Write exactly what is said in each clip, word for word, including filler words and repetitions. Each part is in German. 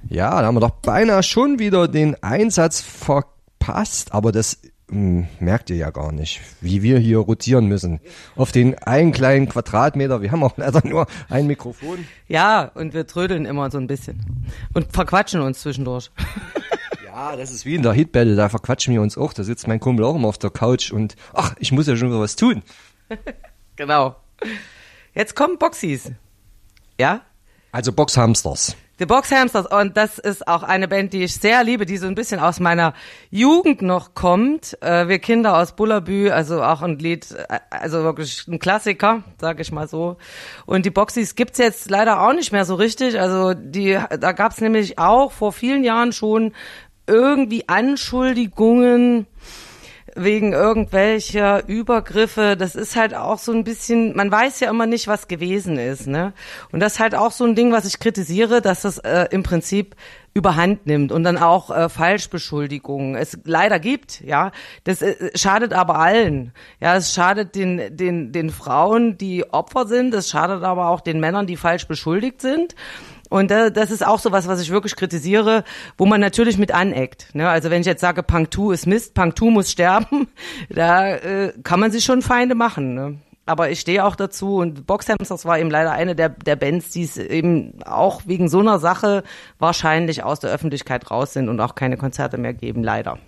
Ja, da haben wir doch beinahe schon wieder den Einsatz verpasst, aber das mh, merkt ihr ja gar nicht, wie wir hier rotieren müssen. Auf den einen kleinen Quadratmeter, wir haben auch leider nur ein Mikrofon. Ja, und wir trödeln immer so ein bisschen und verquatschen uns zwischendurch. Ja, das ist wie in der Hitbattle, da verquatschen wir uns auch, da sitzt mein Kumpel auch immer auf der Couch und ach, ich muss ja schon wieder was tun. Genau. Jetzt kommen Boxies. Ja? Also Boxhamsters. Die Boxhamsters, und das ist auch eine Band, die ich sehr liebe, die so ein bisschen aus meiner Jugend noch kommt. Äh, wir Kinder aus Bullabü, also auch ein Lied, also wirklich ein Klassiker, sag ich mal so. Und die Boxies gibt's jetzt leider auch nicht mehr so richtig. Also die, da gab's nämlich auch vor vielen Jahren schon irgendwie Anschuldigungen wegen irgendwelcher Übergriffe. Das ist halt auch so ein bisschen, man weiß ja immer nicht, was gewesen ist, ne? Und das ist halt auch so ein Ding, was ich kritisiere, dass das äh, im Prinzip überhand nimmt und dann auch äh, Falschbeschuldigungen es leider gibt, ja. Das äh, schadet aber allen. Ja, es schadet den den den Frauen, die Opfer sind, es schadet aber auch den Männern, die falsch beschuldigt sind. Und äh, das ist auch sowas, was ich wirklich kritisiere, wo man natürlich mit aneckt. Ne? Also wenn ich jetzt sage, Punktu ist Mist, Punktu muss sterben, da äh, kann man sich schon Feinde machen. Ne? Aber ich stehe auch dazu, und Boxhamsters war eben leider eine der, der Bands, die es eben auch wegen so einer Sache wahrscheinlich aus der Öffentlichkeit raus sind und auch keine Konzerte mehr geben, leider.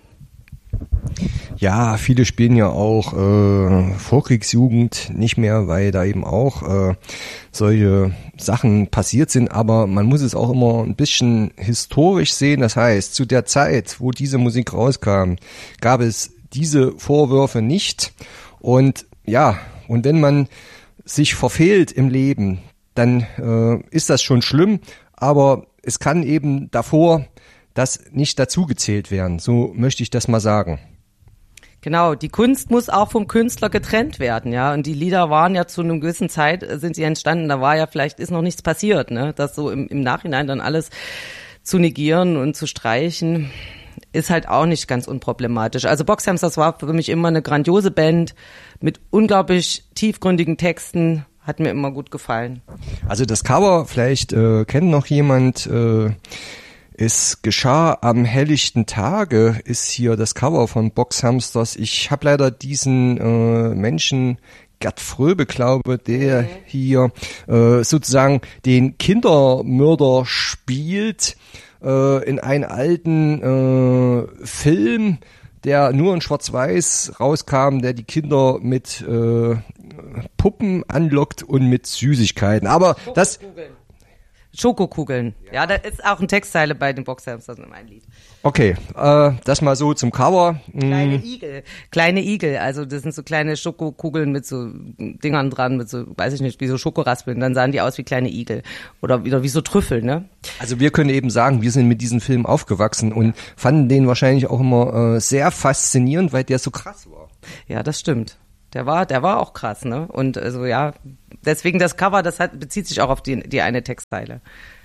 Ja, viele spielen ja auch äh, Vorkriegsjugend nicht mehr, weil da eben auch äh, solche Sachen passiert sind, aber man muss es auch immer ein bisschen historisch sehen. Das heißt, zu der Zeit, wo diese Musik rauskam, gab es diese Vorwürfe nicht. Und ja, und wenn man sich verfehlt im Leben, dann äh, ist das schon schlimm, aber es kann eben davor das nicht dazugezählt werden. So möchte ich das mal sagen. Genau, die Kunst muss auch vom Künstler getrennt werden, ja. Und die Lieder waren ja zu einer gewissen Zeit, sind sie entstanden, da war ja vielleicht, ist noch nichts passiert, ne. Das so im, im Nachhinein dann alles zu negieren und zu streichen, ist halt auch nicht ganz unproblematisch. Also Boxhamsters war für mich immer eine grandiose Band mit unglaublich tiefgründigen Texten, hat mir immer gut gefallen. Also das Cover, vielleicht äh, kennt noch jemand, äh, Es geschah am helllichten Tage, ist hier das Cover von Boxhamsters. Ich habe leider diesen äh, Menschen, Gerd Fröbe, glaube, der hier äh, sozusagen den Kindermörder spielt äh, in einen alten äh, Film, der nur in Schwarz-Weiß rauskam, der die Kinder mit äh, Puppen anlockt und mit Süßigkeiten. Aber das... Schokokugeln. Ja. ja, da ist auch eine Textzeile bei den Boxhamsters in meinem Lied. Okay, äh, das mal so zum Cover. Kleine Igel. Kleine Igel, also das sind so kleine Schokokugeln mit so Dingern dran, mit so, weiß ich nicht, wie so Schokoraspeln. Dann sahen die aus wie kleine Igel. Oder wieder wie so Trüffel, ne? Also wir können eben sagen, wir sind mit diesem Film aufgewachsen und fanden den wahrscheinlich auch immer äh, sehr faszinierend, weil der so krass war. Ja, das stimmt. Der war, der war auch krass, ne? Und also ja, deswegen das Cover, das hat, bezieht sich auch auf die, die eine Textzeile.